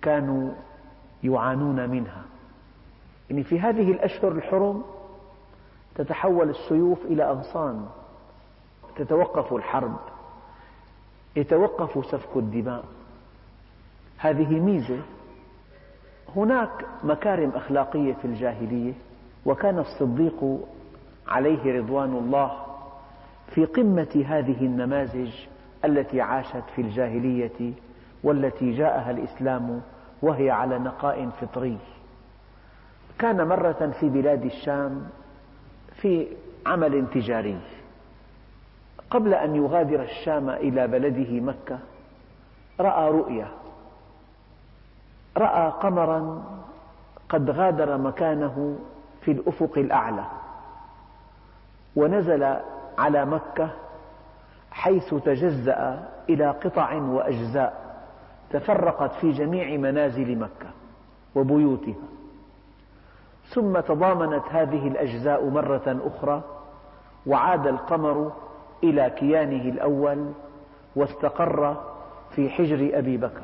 كانوا يعانون منها. يعني في هذه الأشهر الحرم تتحول السيوف إلى أغصان، تتوقف الحرب، يتوقف سفك الدماء. هذه ميزة. هناك مكارم أخلاقية في الجاهلية، وكان الصديق عليه رضوان الله في قمة هذه النماذج التي عاشت في الجاهلية والتي جاءها الإسلام وهي على نقاء فطري. كان مرة في بلاد الشام في عمل تجاري، قبل أن يغادر الشام إلى بلده مكة رأى رؤيا، رأى قمرا قد غادر مكانه في الأفق الأعلى ونزل على مكة، حيث تجزأ إلى قطع وأجزاء تفرقت في جميع منازل مكة وبيوتها، ثم تضامنت هذه الأجزاء مرة أخرى وعاد القمر إلى كيانه الأول واستقر في حجر أبي بكر.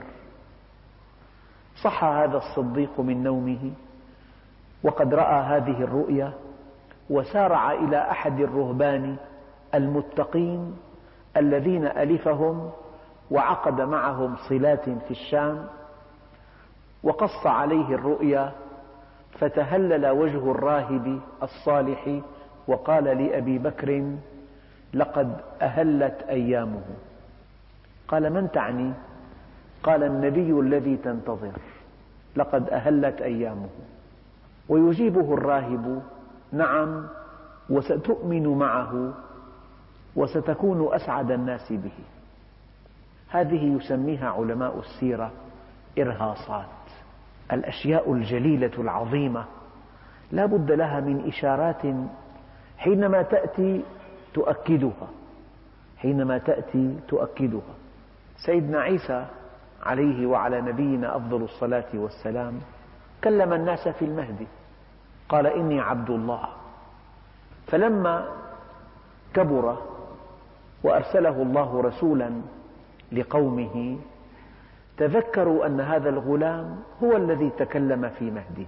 صحى هذا الصديق من نومه وقد رأى هذه الرؤيا، وسارع إلى أحد الرهبان المتقين الذين ألفهم وعقد معهم صلات في الشام، وقص عليه الرؤيا، فتهلل وجه الراهب الصالح وقال لأبي بكر: لقد أهلت أيامه. قال: من تعني؟ قال: النبي الذي تنتظر، لقد أهلت أيامه. ويجيبه الراهب: نعم، وستؤمن معه وستكون أسعد الناس به. هذه يسميها علماء السيرة إرهاصات. الأشياء الجليلة العظيمة لا بد لها من إشارات حينما تأتي تؤكدها، حينما تأتي تؤكدها. سيدنا عيسى عليه وعلى نبينا أفضل الصلاة والسلام كلم الناس في المهد، قال: إني عبد الله. فلما كبر وأرسله الله رسولا لقومه تذكروا أن هذا الغلام هو الذي تكلم في مهده.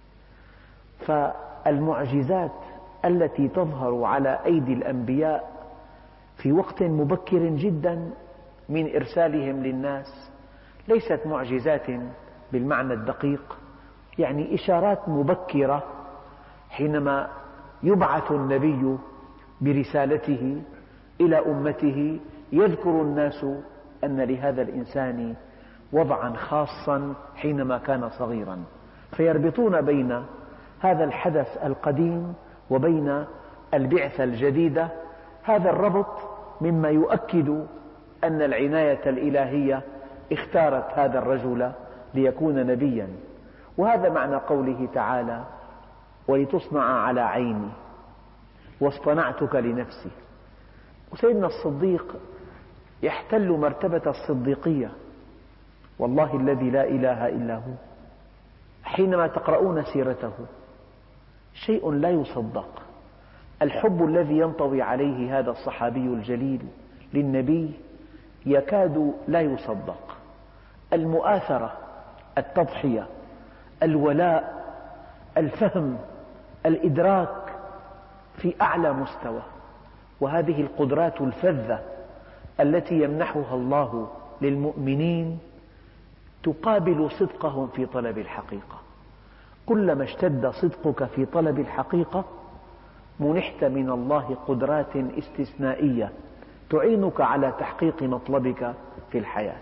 فالمعجزات التي تظهر على أيدي الأنبياء في وقت مبكر جدا من إرسالهم للناس ليست معجزات بالمعنى الدقيق، يعني إشارات مبكرة. حينما يبعث النبي برسالته إلى أمته يذكر الناس أن لهذا الإنسان وضعا خاصا حينما كان صغيرا، فيربطون بين هذا الحدث القديم وبين البعثة الجديدة. هذا الربط مما يؤكد أن العناية الإلهية اختارت هذا الرجل ليكون نبيا. وهذا معنى قوله تعالى: ولتصنع على عيني واصطنعتك لنفسي. وسيدنا الصديق يحتل مرتبة الصديقية، والله الذي لا إله إلا هو. حينما تقرؤون سيرته شيء لا يصدق. الحب الذي ينطوي عليه هذا الصحابي الجليل للنبي يكاد لا يصدق. المؤاثرة، التضحية، الولاء، الفهم، الإدراك في أعلى مستوى. وهذه القدرات الفذة التي يمنحها الله للمؤمنين تقابل صدقهم في طلب الحقيقة. كلما اشتد صدقك في طلب الحقيقة منحت من الله قدرات استثنائية تعينك على تحقيق مطلبك في الحياة.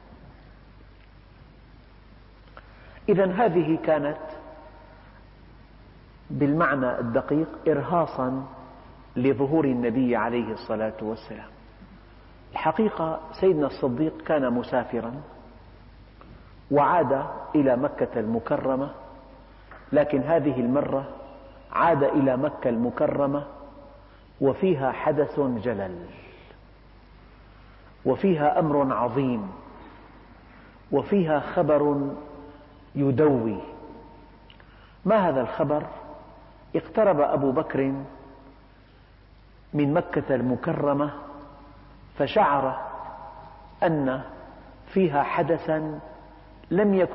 إذن هذه كانت بالمعنى الدقيق إرهاصا لظهور النبي عليه الصلاة والسلام. الحقيقة سيدنا الصديق كان مسافرا وعاد إلى مكة المكرمة، لكن هذه المرة عاد إلى مكة المكرمة وفيها حدث جلل، وفيها أمر عظيم، وفيها خبر يدوي. ما هذا الخبر؟ اقترب أبو بكر من مكة المكرمة فشعر أن فيها حدثا لم يكن